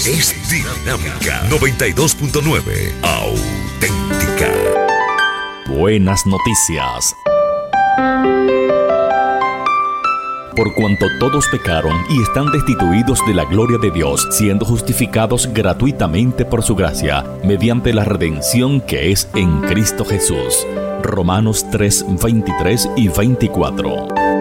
es dinámica. 92.9, auténtica. Buenas noticias. Por cuanto todos pecaron y están destituidos de la gloria de Dios, siendo justificados gratuitamente por su gracia, mediante la redención que es en Cristo Jesús. Romanos 3, 23 y 24.